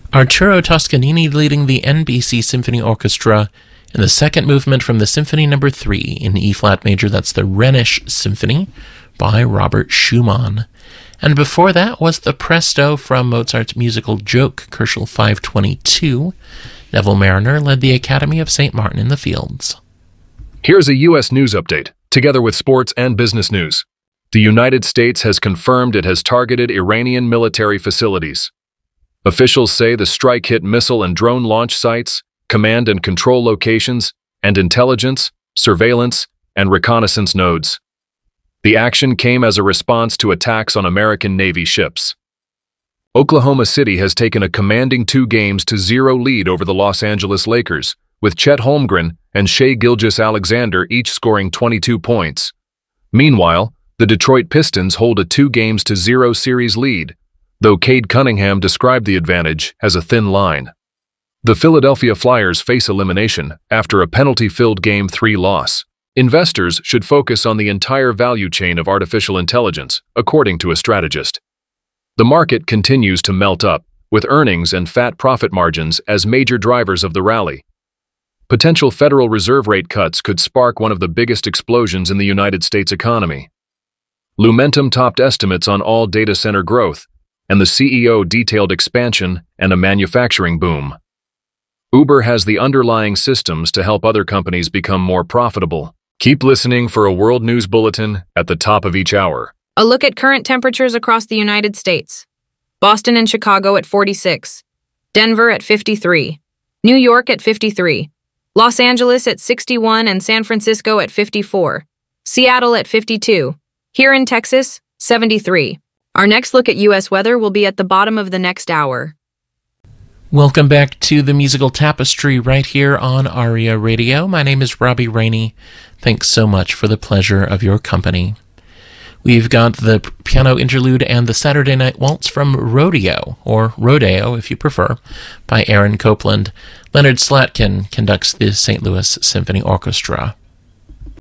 Arturo Toscanini leading the NBC Symphony Orchestra in the second movement from the Symphony No. 3 in E-flat major. That's the Rhenish Symphony by Robert Schumann. And before that was the Presto from Mozart's musical Joke, Koelschel 522. Neville Mariner led the Academy of St. Martin in the Fields. Here's a U.S. news update, together with sports and business news. The United States has confirmed it has targeted Iranian military facilities. Officials say the strike hit missile and drone launch sites, command and control locations, and intelligence, surveillance, and reconnaissance nodes. The action came as a response to attacks on American Navy ships. Oklahoma City has taken a commanding 2-0 lead over the Los Angeles Lakers, with Chet Holmgren and Shai Gilgeous-Alexander each scoring 22 points. Meanwhile, the Detroit Pistons hold a 2-0 series lead, though Cade Cunningham described the advantage as a thin line. The Philadelphia Flyers face elimination after a penalty-filled Game 3 loss. Investors should focus on the entire value chain of artificial intelligence, according to a strategist. The market continues to melt up, with earnings and fat profit margins as major drivers of the rally. Potential Federal Reserve rate cuts could spark one of the biggest explosions in the United States economy. Lumentum topped estimates on all data center growth, and the CEO detailed expansion and a manufacturing boom. Uber has the underlying systems to help other companies become more profitable. Keep listening for a World News Bulletin at the top of each hour. A look at current temperatures across the United States. Boston and Chicago at 46. Denver at 53. New York at 53. Los Angeles at 61 and San Francisco at 54. Seattle at 52. Here in Texas, 73. Our next look at U.S. weather will be at the bottom of the next hour. Welcome back to the Musical Tapestry right here on ARIA Radio. My name is Robbie Rainey. Thanks so much for the pleasure of your company. We've got the piano interlude and the Saturday Night Waltz from Rodeo, or Rodeo if you prefer, by Aaron Copland. Leonard Slatkin conducts the St. Louis Symphony Orchestra.